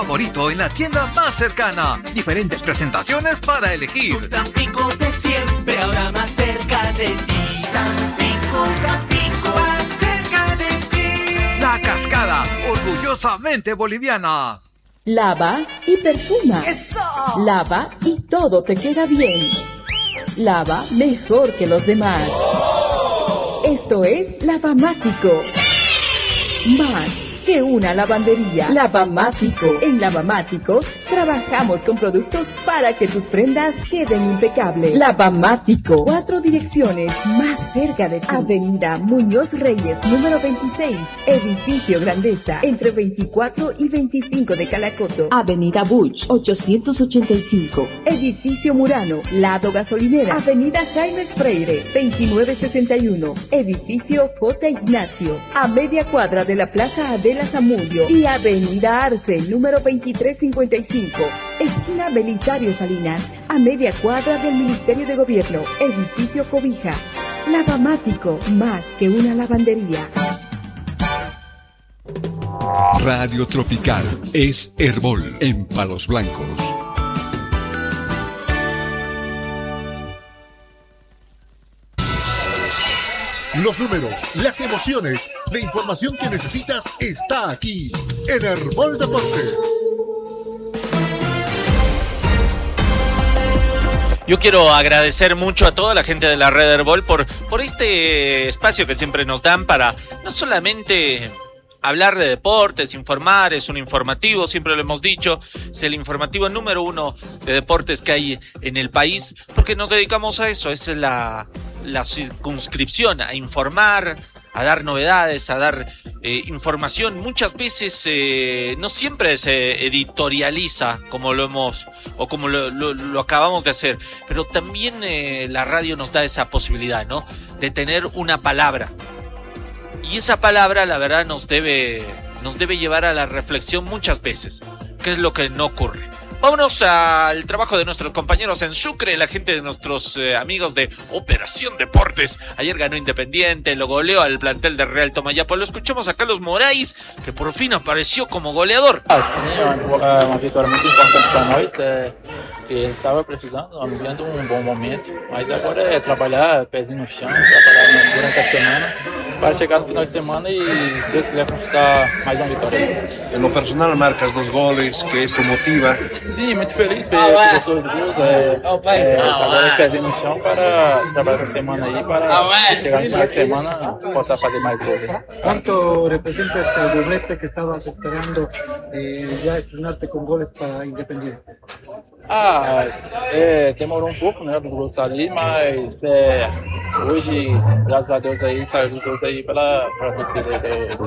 Favorito en la tienda más cercana. Diferentes presentaciones para elegir. Tampico de siempre, ahora más cerca de ti. Tampico, más cerca de ti. La Cascada, orgullosamente boliviana. Lava y perfuma. ¡Eso! Lava y todo te queda bien. Lava mejor que los demás. Esto es Lavamático. Más que una lavandería. Lavamático. En Lavamático trabajamos con productos para que tus prendas queden impecables. Lavamático. 4 direcciones más cerca de ti. Avenida Muñoz Reyes, número 26. Edificio Grandeza, entre 24 y 25 de Calacoto. Avenida Buch, 885. Edificio Murano, lado gasolinera. Avenida Jaime Freire, 2961. Edificio J. Ignacio, a media cuadra de la Plaza Adela Zamudio. Y Avenida Arce, número 2355. Esquina Belisario Salinas, a media cuadra del Ministerio de Gobierno. Edificio Cobija. Lavamático, más que una lavandería. Radio Tropical es Herbol en Palos Blancos. Los números, las emociones, la información que necesitas está aquí en Herbol Deportes. Yo quiero agradecer mucho a toda la gente de la red Herbol por este espacio que siempre nos dan para no solamente hablar de deportes, informar, es un informativo, siempre lo hemos dicho, es el informativo número 1 de deportes que hay en el país, porque nos dedicamos a eso, es la circunscripción, a informar, a dar novedades, a dar información. Muchas veces no siempre se editorializa como lo hemos o como lo acabamos de hacer, pero también la radio nos da esa posibilidad, ¿no? De tener una palabra. Y esa palabra, la verdad, nos debe llevar a la reflexión muchas veces, que es lo que no ocurre. Vámonos al trabajo de nuestros compañeros en Sucre, la gente de nuestros amigos de Operación Deportes. Ayer ganó Independiente, lo goleó al plantel de Real Tomayapo. Lo escuchamos a Carlos Moraes, que por fin apareció como goleador. Sim, uma vitória muito importante para nós, que estava precisando, vivendo bom momento, mas agora é trabalhar, pezinho no chão, trabalhar durante a semana, para chegar no final de semana e, Deus quiser, conquistar mais uma vitória. En lo personal marcas 2 goles, que esto motiva. Sim, muito feliz pelos 2 gols, agora é pezinho no chão para trabalhar essa semana aí, para chegar no final de semana possa fazer mais gols. ¿Cuánto representa este doblete que estabas esperando ya estrenarte con goles para Independiente? Demorou um pouco, né, do gol sair, mas hoje, graças a Deus, aí saiu os gols aí para a torcida.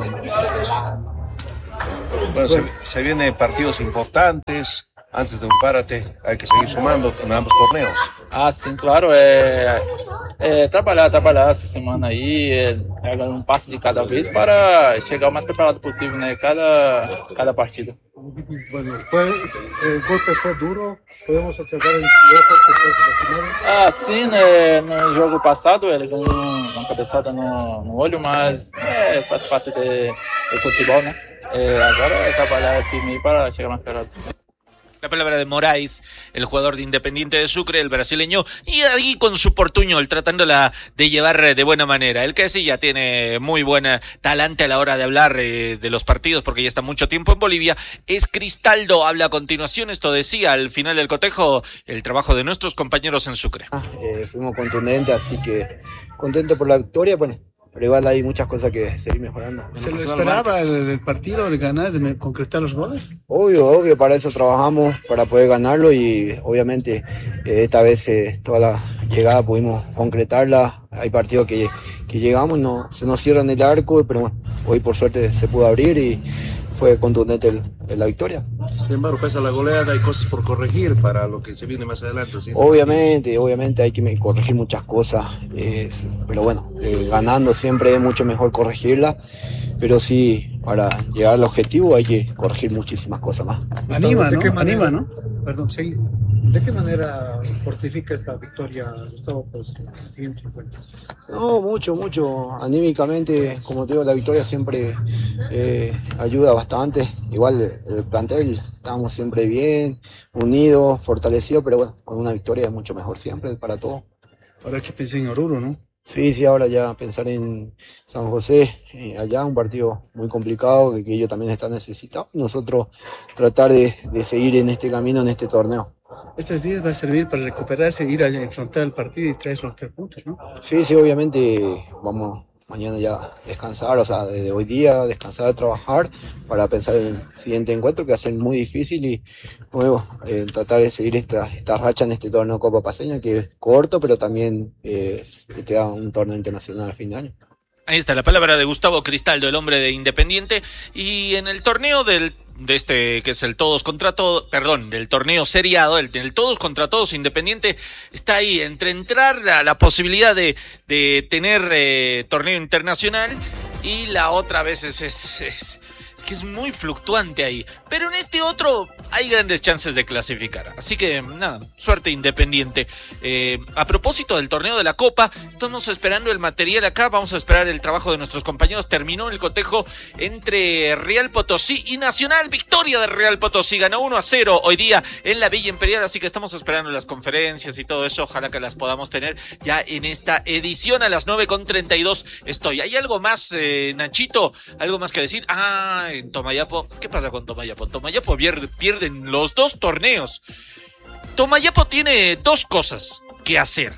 Bueno, se vienen partidos importantes. Antes de un parate hay que seguir sumando en ambos torneos. Sim, claro, trabalhar essa semana aí, um passo de cada vez para chegar o mais preparado possível, né, cada partida. Bueno, el golpe fue duro, podemos observar el ojo que fue lesionado. Sim, né, no jogo passado ele ganhou uma cabeçada no olho, mas faz parte do futebol, né? Agora é trabalhar firme aí para chegar mais preparado possível. La palabra de Moraes, el jugador de Independiente de Sucre, el brasileño, y ahí con su portuñol, tratándola de llevar de buena manera. El que sí ya tiene muy buen talante a la hora de hablar de los partidos, porque ya está mucho tiempo en Bolivia, es Cristaldo. Habla a continuación, esto decía al final del cotejo, el trabajo de nuestros compañeros en Sucre. Fuimos contundentes, así que contento por la victoria, bueno. Pero igual hay muchas cosas que seguir mejorando. ¿Se le esperaba el partido, el ganar, de concretar los goles? Obvio, para eso trabajamos, para poder ganarlo y obviamente esta vez toda la llegada pudimos concretarla. Hay partidos que llegamos, se nos cierran el arco, pero bueno, hoy por suerte se pudo abrir y fue contundente la victoria. Sin embargo, pese a la goleada, hay cosas por corregir para lo que se viene más adelante. ¿Sí? Obviamente hay que corregir muchas cosas, pero bueno, ganando siempre es mucho mejor corregirla, pero sí, para llegar al objetivo hay que corregir muchísimas cosas más. Anima, ¿no? Perdón, sí. ¿De qué manera fortifica esta victoria, Gustavo, por los siguientes encuentros? No, mucho. Anímicamente, como te digo, la victoria siempre ayuda bastante. Igual el plantel, estamos siempre bien, unidos, fortalecidos, pero bueno, con una victoria es mucho mejor siempre para todos. Ahora hay que pensar en Oruro, ¿no? Sí, ahora ya pensar en San José, allá un partido muy complicado que ellos también están necesitados. Nosotros tratar de seguir en este camino, en este torneo. Estos días va a servir para recuperarse, ir a enfrentar el partido y traer los 3 puntos, ¿no? Sí, obviamente vamos mañana ya a descansar, o sea, desde hoy día descansar, trabajar para pensar en el siguiente encuentro que va a ser muy difícil y luego tratar de seguir esta racha en este torneo Copa Paceña que es corto, pero también te da un torneo internacional al fin de año. Ahí está la palabra de Gustavo Cristaldo, el hombre de Independiente, y en el torneo de este que es el todos contra todos, del torneo seriado, el todos contra todos Independiente está ahí entre entrar la posibilidad de tener torneo internacional y la otra vez es que es muy fluctuante ahí, pero en este otro hay grandes chances de clasificar, así que nada, suerte Independiente. A propósito del torneo de la Copa, estamos esperando el material acá, vamos a esperar el trabajo de nuestros compañeros. Terminó el cotejo entre Real Potosí y Nacional, victoria de Real Potosí, ganó 1-0 hoy día en la Villa Imperial, así que estamos esperando las conferencias y todo eso, ojalá que las podamos tener ya en esta edición a las 9:32 estoy. ¿Hay algo más, Nachito? ¿Algo más que decir? En Tomayapo, ¿qué pasa con Tomayapo? Tomayapo pierden los 2 torneos. Tomayapo tiene 2 cosas que hacer.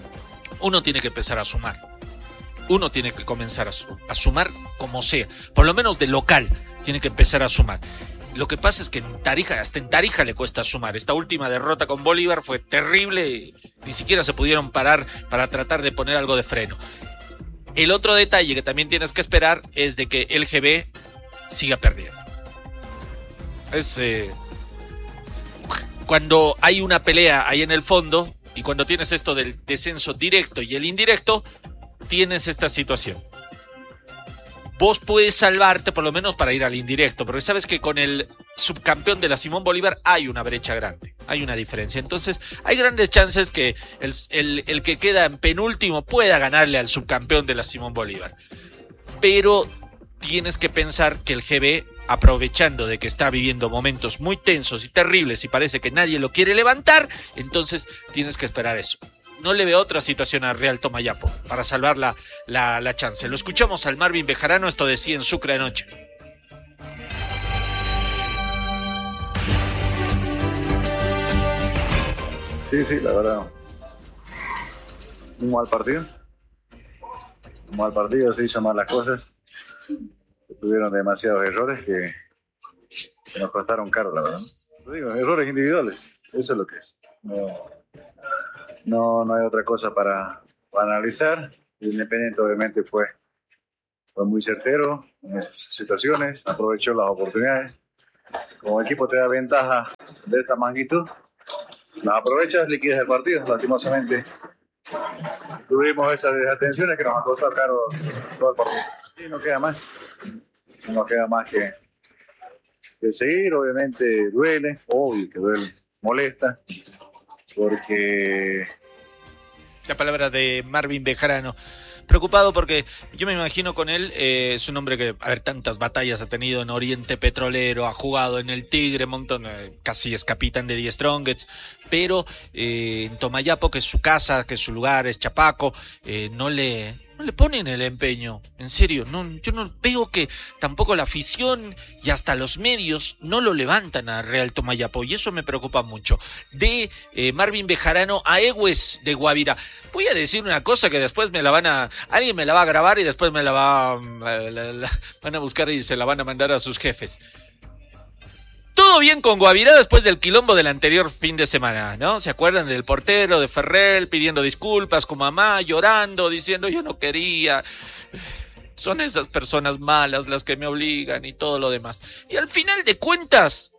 Uno tiene que empezar a sumar. Uno tiene que comenzar a sumar como sea. Por lo menos de local tiene que empezar a sumar. Lo que pasa es que hasta en Tarija le cuesta sumar. Esta última derrota con Bolívar fue terrible. Ni siquiera se pudieron parar para tratar de poner algo de freno. El otro detalle que también tienes que esperar es de que el GB siga perdiendo. Cuando hay una pelea ahí en el fondo y cuando tienes esto del descenso directo y el indirecto, tienes esta situación. Vos puedes salvarte por lo menos para ir al indirecto, porque sabes que con el subcampeón de la Simón Bolívar hay una brecha grande, hay una diferencia. Entonces hay grandes chances que el que queda en penúltimo pueda ganarle al subcampeón de la Simón Bolívar. Pero tienes que pensar que el GB, aprovechando de que está viviendo momentos muy tensos y terribles y parece que nadie lo quiere levantar, entonces tienes que esperar eso. No le veo otra situación a Real Tomayapo para salvar la chance. Lo escuchamos al Marvin Bejarano, esto decía en Sucre anoche. Sí, la verdad. Un mal partido, se hizo mal las cosas. Tuvieron demasiados errores que nos costaron caro, la verdad. Lo digo, errores individuales, eso es lo que es. No hay otra cosa para analizar. Independiente obviamente fue muy certero en esas situaciones, aprovechó las oportunidades. Como el equipo te da ventaja de esta magnitud, las aprovechas, liquidas el partido. Lastimosamente tuvimos esas desatenciones que nos han costado caro todo el partido. Y no queda más que seguir. Obviamente duele, obvio que duele, molesta, porque... La palabra de Marvin Bejarano. Preocupado porque yo me imagino con él, es un hombre que, tantas batallas ha tenido en Oriente Petrolero, ha jugado en el Tigre, montón, casi es capitán de The Strongest, pero en Tomayapo, que es su casa, que es su lugar, es Chapaco, no le ponen el empeño, en serio, yo no veo que tampoco la afición y hasta los medios no lo levantan a Real Tomayapo, y eso me preocupa mucho. De Marvin Bejarano a Egues de Guavirá. Voy a decir una cosa que después alguien me la va a grabar y después me la van a buscar y se la van a mandar a sus jefes. Todo bien con Guavirá después del quilombo del anterior fin de semana, ¿no? ¿Se acuerdan del portero de Ferrell pidiendo disculpas con mamá, llorando, diciendo yo no quería? Son esas personas malas las que me obligan y todo lo demás. Y al final de cuentas,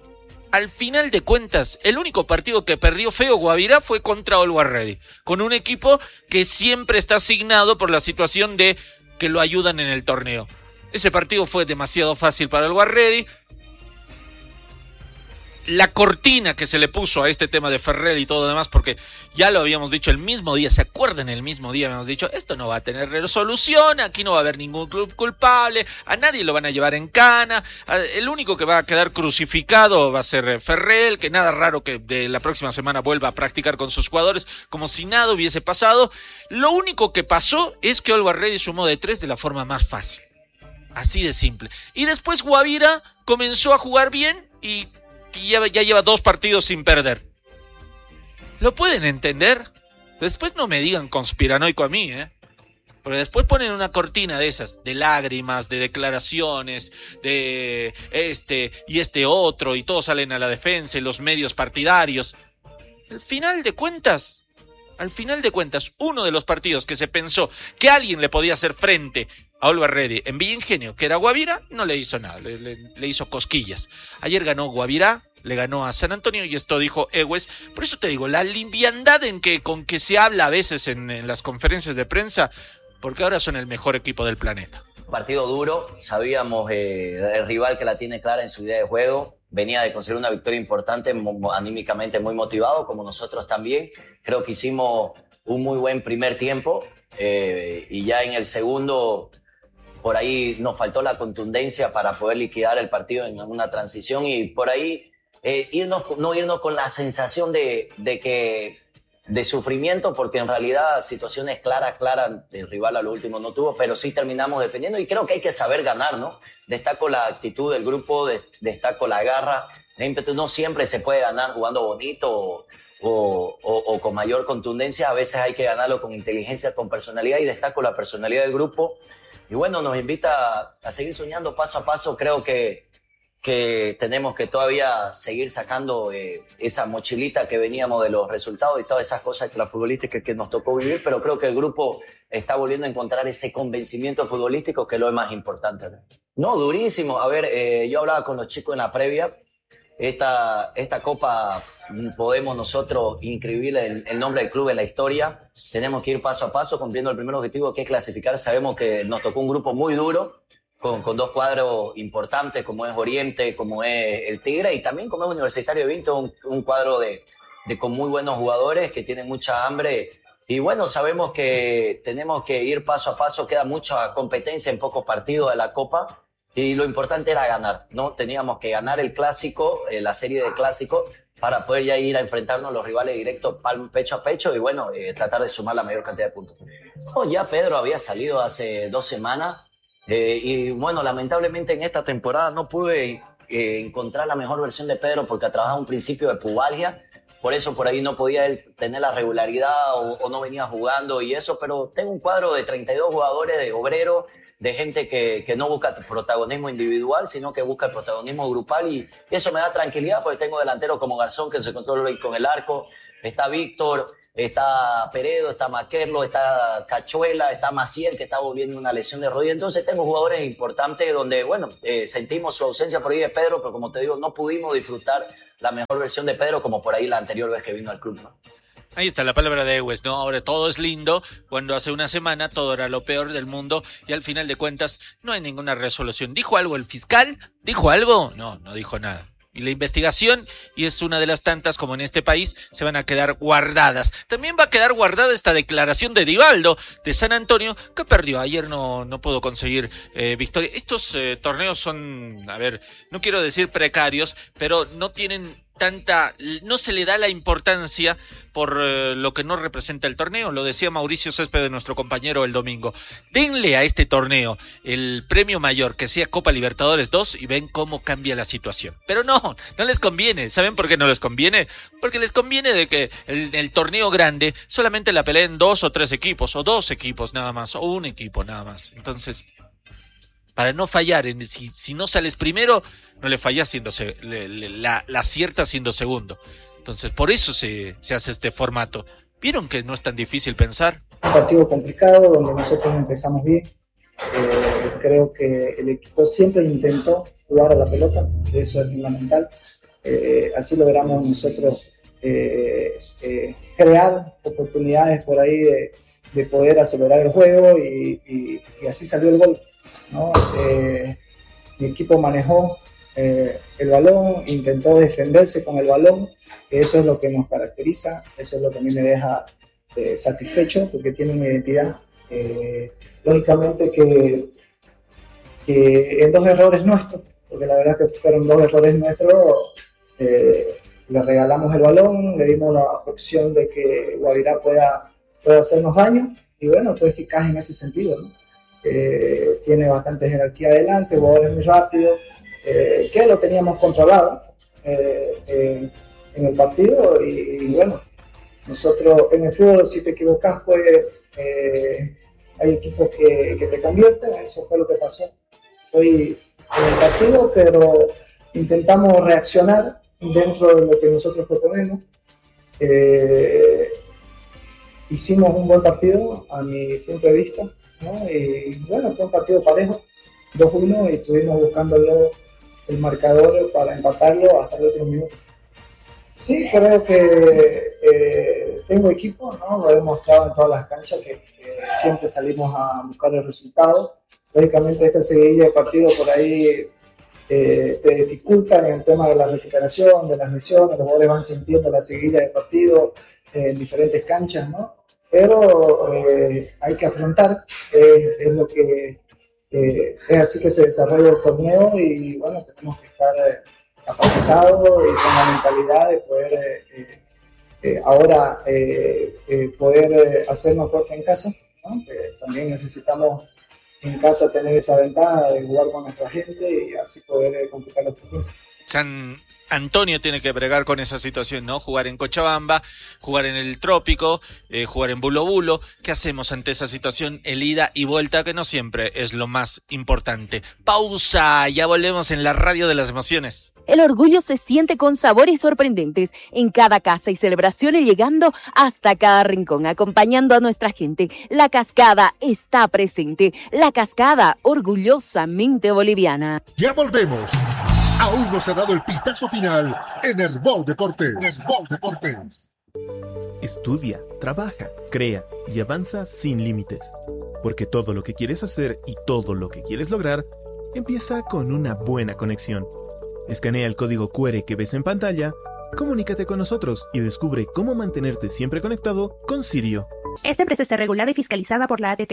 el único partido que perdió feo Guavirá fue contra Always Ready, con un equipo que siempre está asignado por la situación de que lo ayudan en el torneo. Ese partido fue demasiado fácil para Always Ready. la cortina que se le puso a este tema de Ferrer y todo lo demás, porque ya lo habíamos dicho el mismo día, ¿se acuerdan? El mismo día habíamos dicho, esto no va a tener resolución, aquí no va a haber ningún club culpable, a nadie lo van a llevar en cana, el único que va a quedar crucificado va a ser Ferrer, que nada raro que de la próxima semana vuelva a practicar con sus jugadores, como si nada hubiese pasado. Lo único que pasó es que Always Ready sumó de 3 de la forma más fácil, así de simple, y después Guavira comenzó a jugar bien y ya lleva 2 partidos sin perder. ¿Lo pueden entender? Después no me digan conspiranoico a mí, porque después ponen una cortina de esas, de lágrimas, de declaraciones, de este otro, y todos salen a la defensa y los medios partidarios. Al final de cuentas, uno de los partidos que se pensó que alguien le podía hacer frente a Always Ready en Villa Ingenio, que era Guavira, no le hizo nada, le hizo cosquillas. Ayer ganó Guavira, le ganó a San Antonio y esto dijo Egues. Por eso te digo, la liviandad con que se habla a veces en las conferencias de prensa, porque ahora son el mejor equipo del planeta. Partido duro, sabíamos el rival que la tiene clara en su idea de juego, venía de conseguir una victoria importante, anímicamente muy motivado, como nosotros también. Creo que hicimos un muy buen primer tiempo y ya en el segundo por ahí nos faltó la contundencia para poder liquidar el partido en una transición y por ahí no irnos con la sensación de sufrimiento, porque en realidad situaciones claras, el rival a lo último no tuvo, pero sí terminamos defendiendo y creo que hay que saber ganar, ¿no? Destaco la actitud del grupo, destaco la garra, el ímpetu. No siempre se puede ganar jugando bonito o con mayor contundencia, a veces hay que ganarlo con inteligencia, con personalidad, y destaco la personalidad del grupo. Y bueno, nos invita a seguir soñando paso a paso. Creo que tenemos que todavía seguir sacando esa mochilita que veníamos de los resultados y todas esas cosas extrafutbolísticas que nos tocó vivir, pero creo que el grupo está volviendo a encontrar ese convencimiento futbolístico, que es lo más importante. No, durísimo. A ver, yo hablaba con los chicos en la previa. Esta Copa podemos nosotros inscribir el nombre del club en la historia. Tenemos que ir paso a paso cumpliendo el primer objetivo, que es clasificar. Sabemos que nos tocó un grupo muy duro, con 2 cuadros importantes, como es Oriente, como es el Tigre, y también como es Universitario de Vinto, un cuadro con muy buenos jugadores que tienen mucha hambre. Y bueno, sabemos que tenemos que ir paso a paso, queda mucha competencia en pocos partidos de la Copa, y lo importante era ganar, ¿no? Teníamos que ganar el clásico, la serie de clásicos, para poder ya ir a enfrentarnos a los rivales directos pecho a pecho y bueno, tratar de sumar la mayor cantidad de puntos. Ya Pedro había salido hace 2 semanas, y bueno, lamentablemente en esta temporada no pude encontrar la mejor versión de Pedro, porque trabajaba un principio de pubalgia, por eso por ahí no podía él tener la regularidad o no venía jugando y eso, pero tengo un cuadro de 32 jugadores de obreros, de gente que no busca protagonismo individual, sino que busca el protagonismo grupal, y eso me da tranquilidad, porque tengo delanteros como Garzón, que se controla con el arco, está Víctor, está Peredo, está Maquerlo, está Cachuela, está Maciel, que está volviendo una lesión de rodilla. Entonces tengo jugadores importantes donde, bueno, sentimos su ausencia por ahí de Pedro, pero como te digo, no pudimos disfrutar la mejor versión de Pedro como por ahí la anterior vez que vino al club, ¿no? Ahí está la palabra de Egues, ¿no? Ahora todo es lindo, cuando hace una semana todo era lo peor del mundo y al final de cuentas no hay ninguna resolución. ¿Dijo algo el fiscal? ¿Dijo algo? No dijo nada. Y la investigación, y es una de las tantas como en este país, se van a quedar guardadas. También va a quedar guardada esta declaración de Divaldo de San Antonio, que perdió. Ayer no pudo conseguir victoria. Estos torneos son, a ver, no quiero decir precarios, pero no tienen no se le da la importancia por lo que no representa el torneo. Lo decía Mauricio Céspedes, nuestro compañero, el domingo. Denle a este torneo el premio mayor, que sea Copa Libertadores 2, y ven cómo cambia la situación. Pero no les conviene. ¿Saben por qué no les conviene? Porque les conviene de que el torneo grande solamente la peleen 2 o 3 equipos, o 2 equipos nada más, o un equipo nada más. Entonces, para no fallar, si no sales primero, no le fallas la aciertas siendo segundo. Entonces, por eso se hace este formato. ¿Vieron que no es tan difícil pensar? Un partido complicado donde nosotros empezamos bien. Creo que el equipo siempre intentó jugar a la pelota, eso es fundamental. Así logramos nosotros crear oportunidades por ahí de poder acelerar el juego y así salió el gol, ¿no? Mi equipo manejó el balón, intentó defenderse con el balón. Eso es lo que nos caracteriza, eso es lo que a mí me deja satisfecho, porque tiene una identidad. Lógicamente que en 2 errores nuestros, porque la verdad es que fueron 2 errores nuestros, le regalamos el balón, le dimos la opción de que Guavirá pueda hacernos daño, y bueno, fue eficaz en ese sentido, ¿no? Tiene bastante jerarquía adelante, jugadores muy rápidos, que lo teníamos controlado en el partido, y bueno, nosotros en el fútbol, si te equivocas, pues hay equipos que te convierten. Eso fue lo que pasó hoy en el partido, pero intentamos reaccionar dentro de lo que nosotros proponemos. Hicimos un buen partido a mi punto de vista, ¿no? Y bueno, fue un partido parejo, 2-1, y estuvimos buscándolo el marcador para empatarlo hasta el último minuto. Sí, creo que tengo equipo, ¿no? Lo he demostrado en todas las canchas que siempre salimos a buscar el resultado. Lógicamente esta seguidilla de partidos por ahí te dificulta en el tema de la recuperación, de las lesiones. Los jugadores van sintiendo la seguidilla de partidos en diferentes canchas, ¿no? Pero hay que afrontar, es lo que es así que se desarrolla el torneo, y bueno, tenemos que estar capacitados y con la mentalidad de poder ahora poder hacernos fuerte en casa, ¿no? También necesitamos en casa tener esa ventaja de jugar con nuestra gente y así poder complicar los puntos. San Antonio tiene que bregar con esa situación, ¿no? Jugar en Cochabamba, jugar en el Trópico, jugar en Bulo Bulo. ¿Qué hacemos ante esa situación? El ida y vuelta, que no siempre es lo más importante. Pausa, ya volvemos en la radio de las emociones. El orgullo se siente con sabores sorprendentes en cada casa y celebraciones, llegando hasta cada rincón, acompañando a nuestra gente. La Cascada está presente. La Cascada, orgullosamente boliviana. Ya volvemos. Aún no se ha dado el pitazo final en Herbol Deportes. Estudia, trabaja, crea y avanza sin límites. Porque todo lo que quieres hacer y todo lo que quieres lograr empieza con una buena conexión. Escanea el código QR que ves en pantalla, comunícate con nosotros y descubre cómo mantenerte siempre conectado con Sirio. Esta empresa está regulada y fiscalizada por la ATT.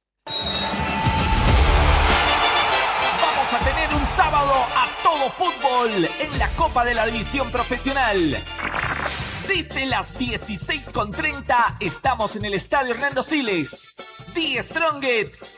Vamos a tener un sábado a todo fútbol en la Copa de la División Profesional. Desde las 16:30 estamos en el Estadio Hernando Siles. The Strongets